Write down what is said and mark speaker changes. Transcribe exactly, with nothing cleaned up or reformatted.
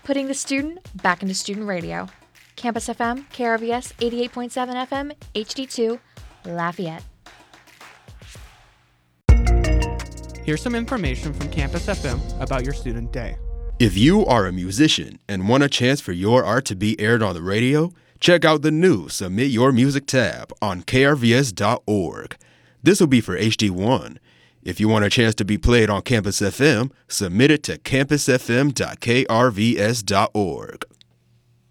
Speaker 1: putting the student back into student radio. Campus F M, K R V S eighty-eight point seven F M, H D two, Lafayette.
Speaker 2: Here's some information from Campus F M about your student day.
Speaker 3: If you are a musician and want a chance for your art to be aired on the radio, check out the new Submit Your Music tab on K R V S dot org. This will be for H D one. If you want a chance to be played on Campus F M, submit it to campus f m dot k r v s dot org.